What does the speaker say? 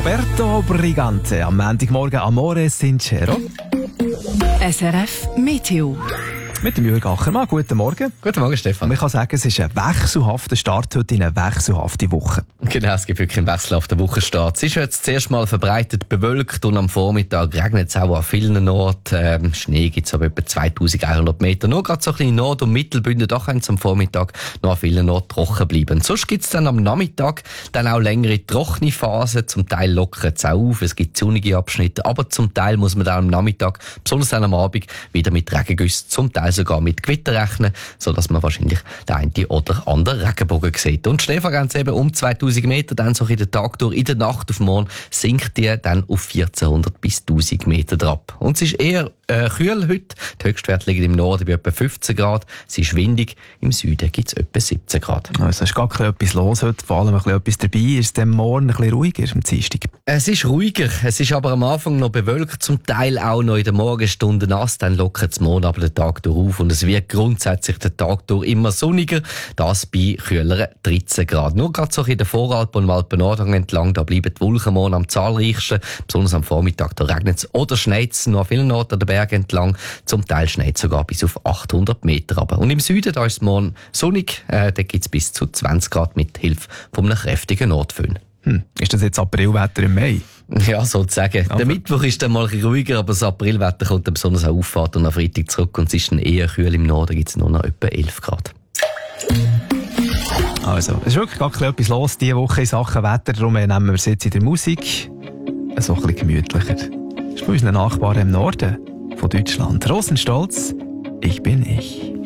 Roberto Brigante am Montagmorgen Amore Sincero. SRF Meteo. Mit dem Jürgen Achermann. Guten Morgen. Guten Morgen, Stefan. Man kann sagen, es ist ein wechselhafter Start heute in eine wechselhafte Woche. Genau, es gibt wirklich einen wechselhaften Wochenstart. Es ist jetzt zuerst mal verbreitet bewölkt und am Vormittag regnet es auch an vielen Orten. Schnee gibt es aber etwa 2100 Meter. Nur gerade so ein bisschen in Nord- und Mittelbünden, da können es am Vormittag noch an vielen Orten trocken bleiben. Sonst gibt es dann am Nachmittag dann auch längere trockene Phasen. Zum Teil lockert es auch auf, es gibt sonnige Abschnitte, aber zum Teil muss man dann am Nachmittag, besonders dann am Abend, wieder mit Regengüssen, zum Teil sogar mit Gewitter rechnen, sodass man wahrscheinlich den einen oder anderen Regenbogen sieht. Und Schneefrequenz eben um 2000 Meter, dann so in den Tag durch. In der Nacht auf morgen sinkt die dann auf 1400 bis 1000 Meter ab. Und es ist eher kühl heute. Die Höchstwerte liegen im Norden bei etwa 15 Grad. Es ist windig. Im Süden gibt es etwa 17 Grad. Also es ist gar etwas los heute, vor allem etwas dabei. Ist es dann morgen ein bisschen ruhiger am Dienstag? Es ist ruhiger. Es ist aber am Anfang noch bewölkt, zum Teil auch noch in den Morgenstunden nass. Dann lockert es morgen aber den Tag durch auf und es wird grundsätzlich den Tag durch immer sonniger. Das bei kühleren 13 Grad. Nur gerade so in der Voralpen und Alpen-Nordhang entlang, da bleiben die Wolken morgen am zahlreichsten. Besonders am Vormittag, da regnet es oder schneit es noch an vielen Orten an den Bergen entlang. Zum Teil schneit es sogar bis auf 800 Meter runter. Und im Süden, da ist es morgen sonnig. Da gibt es bis zu 20 Grad mit Hilfe von einem kräftigen Nordföhn. Ist das jetzt Aprilwetter im Mai? Ja, sozusagen. Der Mittwoch ist dann mal ein bisschen ruhiger, aber das Aprilwetter kommt dann besonders auch Auffahrt und am Freitag zurück und es ist dann eher kühl. Im Norden gibt es nur noch etwa 11 Grad. Also, es ist wirklich gar etwas los diese Woche in Sachen Wetter, darum nehmen wir es jetzt in der Musik so ein bisschen gemütlicher. Das ist von unseren Nachbarn im Norden von Deutschland. Rosenstolz, ich bin ich.